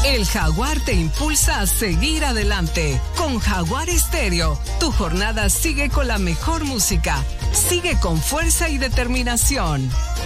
El Jaguar te impulsa a seguir adelante. Con Jaguar Estéreo, tu jornada sigue con la mejor música. Sigue con fuerza y determinación.